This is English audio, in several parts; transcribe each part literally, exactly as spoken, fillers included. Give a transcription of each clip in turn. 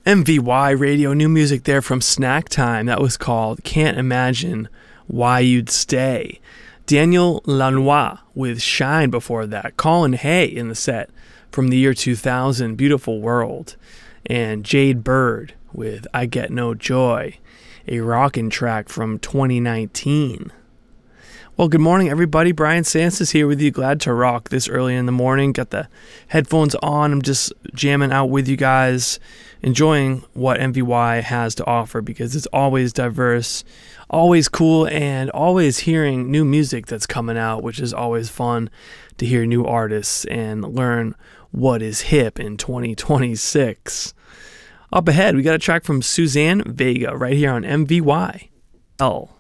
M V Y Radio, new music there from Snack Time. That was called Can't Imagine Why You'd Stay. Daniel Lanois with Shine before that. Colin Hay in the set from the year two thousand, Beautiful World. And Jade Bird with I Get No Joy, a rockin' track from twenty nineteen. Well, good morning, everybody. Brian Sansis here with you. Glad to rock this early in the morning. Got the headphones on. I'm just jamming out with you guys, enjoying what M V Y has to offer because it's always diverse, always cool, and always hearing new music that's coming out, which is always fun to hear new artists and learn what is hip in twenty twenty-six. Up ahead, we got a track from Suzanne Vega right here on M V Y L.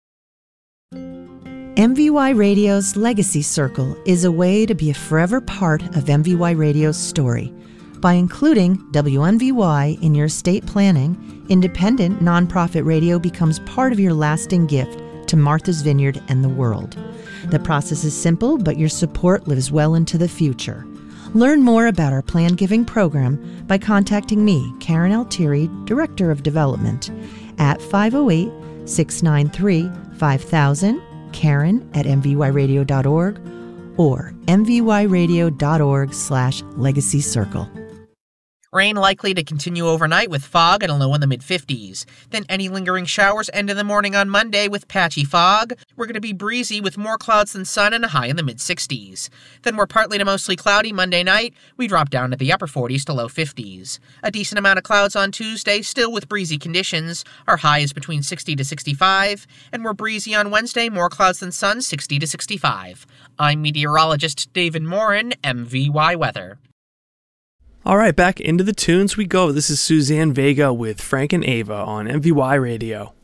M V Y Radio's Legacy Circle is a way to be a forever part of M V Y Radio's story. By including W M V Y in your estate planning, independent nonprofit radio becomes part of your lasting gift to Martha's Vineyard and the world. The process is simple, but your support lives well into the future. Learn more about our Plan Giving program by contacting me, Karen Altieri, Director of Development, at five oh eight, six nine three, five thousand, Karen at m v y radio dot org, or m v y radio dot org slash legacy circle. Rain likely to continue overnight with fog and a low in the mid fifties. Then any lingering showers end in the morning on Monday with patchy fog. We're going to be breezy with more clouds than sun and a high in the mid sixties. Then we're partly to mostly cloudy Monday night. We drop down to the upper forties to low fifties. A decent amount of clouds on Tuesday, still with breezy conditions. Our high is between sixty to sixty-five. And we're breezy on Wednesday, more clouds than sun, sixty to sixty-five. I'm meteorologist David Morin, M V Y Weather. All right, back into the tunes we go. This is Suzanne Vega with Frank and Ava on M V Y Radio.